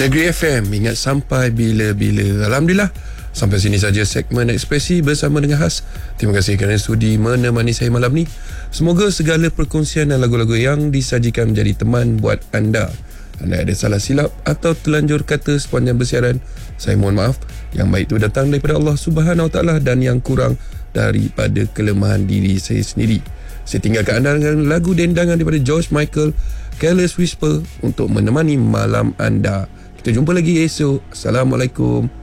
Negeri FM, ingat sampai bila-bila. Alhamdulillah, sampai sini saja segmen Ekspresi bersama dengan Has. Terima kasih kerana sudi menemani saya malam ni. Semoga segala perkongsian dan lagu-lagu yang disajikan menjadi teman buat anda. Anda ada salah silap atau terlanjur kata sepanjang bersiaran, saya mohon maaf. Yang baik itu datang daripada Allah Subhanahu Wa Taala dan yang kurang daripada kelemahan diri saya sendiri. Saya tinggalkan anda dengan lagu dendangan daripada George Michael, Careless Whisper, untuk menemani malam anda. Kita jumpa lagi esok. Assalamualaikum.